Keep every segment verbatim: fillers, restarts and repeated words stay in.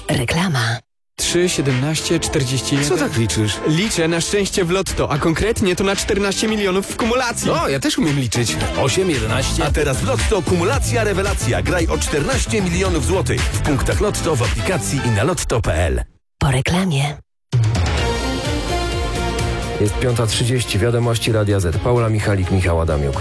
Reklama. trzy, siedemnaście, czterdzieści jeden. Co tak liczysz? Liczę na szczęście w lotto, a konkretnie to na czternaście milionów w kumulacji. O, ja też umiem liczyć. osiem, jedenaście. A teraz w Lotto kumulacja rewelacja. Graj o czternaście milionów złotych w punktach Lotto, w aplikacji i na lotto kropka p l. Po reklamie. Jest piąta trzydzieści, wiadomości Radia Z. Paula Michalik, Michał Adamiuk.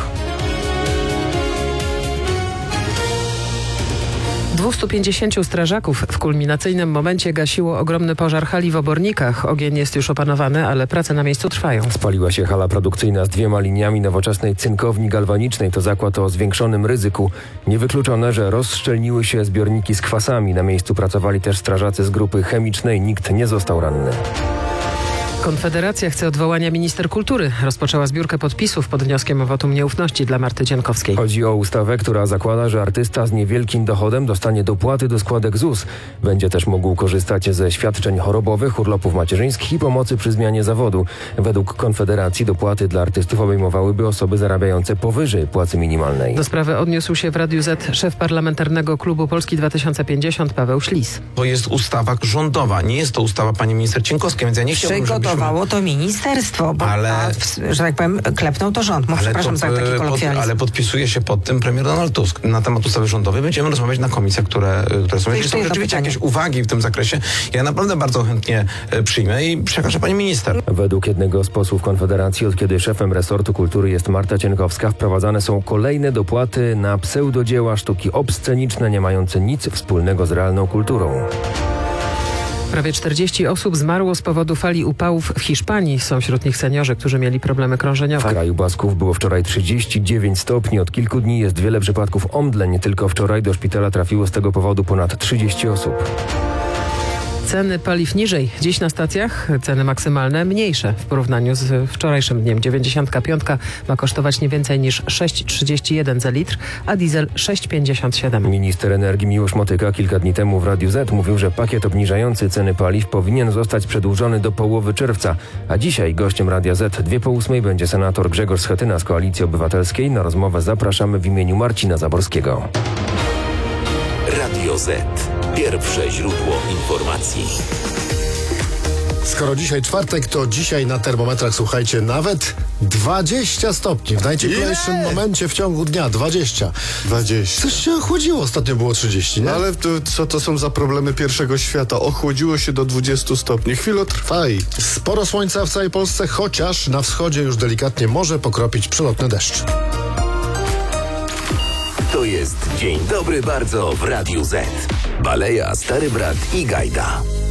dwieście pięćdziesięciu strażaków w kulminacyjnym momencie gasiło ogromny pożar hali w Obornikach. Ogień jest już opanowany, ale prace na miejscu trwają. Spaliła się hala produkcyjna z dwiema liniami nowoczesnej cynkowni galwanicznej. To zakład o zwiększonym ryzyku. Niewykluczone, że rozszczelniły się zbiorniki z kwasami. Na miejscu pracowali też strażacy z grupy chemicznej. Nikt nie został ranny. Konfederacja chce odwołania minister kultury. Rozpoczęła zbiórkę podpisów pod wnioskiem o wotum nieufności dla Marty Dzienkowskiej. Chodzi o ustawę, która zakłada, że artysta z niewielkim dochodem dostanie dopłaty do składek Z U S. Będzie też mógł korzystać ze świadczeń chorobowych, urlopów macierzyńskich i pomocy przy zmianie zawodu. Według Konfederacji dopłaty dla artystów obejmowałyby osoby zarabiające powyżej płacy minimalnej. Do sprawy odniósł się w Radiu Z szef parlamentarnego klubu Polski dwa tysiące pięćdziesiąt Paweł Ślis. To jest ustawa rządowa, nie jest to ustawa pani minister Cienkowskiej, więc ja nie chciałbym, żebyśmy... Przygotowało to ministerstwo, bo ale, a, że tak powiem, klepnął to rząd. Mów, przepraszam to, za taki pod, kolokwializm. ale podpisuje się pod tym premier Donald Tusk. Na temat ustawy rządowej będziemy rozmawiać na komisjach, które, które są. Jeśli są rzeczywiście jakieś uwagi w tym zakresie, ja naprawdę bardzo chętnie przyjmę i przekażę pani minister. Według jednego z posłów Konfederacji, od kiedy szefem resortu kultury jest Marta Dzienkowska, wprowadzane są kolejne dopłaty na pseudodzieła sztuki obsceniczne, nie mające nic wspólnego z realną kulturą. Prawie czterdzieści osób zmarło z powodu fali upałów w Hiszpanii. Są wśród nich seniorzy, którzy mieli problemy krążeniowe. W kraju Basków było wczoraj trzydzieści dziewięć stopni. Od kilku dni jest wiele przypadków omdleń. Tylko wczoraj do szpitala trafiło z tego powodu ponad trzydzieści osób. Ceny paliw niżej. Dziś na stacjach ceny maksymalne mniejsze w porównaniu z wczorajszym dniem. dziewięćdziesiątka piątka ma kosztować nie więcej niż sześć trzydzieści jeden za litr, a diesel sześć pięćdziesiąt siedem. Minister energii Miłosz Motyka kilka dni temu w Radiu Z mówił, że pakiet obniżający ceny paliw powinien zostać przedłużony do połowy czerwca. A dzisiaj gościem Radia Z dwie po ósmej będzie senator Grzegorz Schetyna z Koalicji Obywatelskiej. Na rozmowę zapraszamy w imieniu Marcina Zaborskiego. Radio Z. Pierwsze źródło informacji. Skoro dzisiaj czwartek, to dzisiaj na termometrach, słuchajcie, nawet dwadzieścia stopni. W najcieplejszym momencie w ciągu dnia dwadzieścia. dwadzieścia. Coś się ochłodziło, ostatnio było trzydzieści, nie? No ale to, co to są za problemy pierwszego świata? Ochłodziło się do dwudziestu stopni. Chwilę trwa i... Sporo słońca w całej Polsce, chociaż na wschodzie już delikatnie może pokropić przelotny deszcz. To jest Dzień Dobry Bardzo w Radiu Z. Baleja, Stary Brat i Gajda.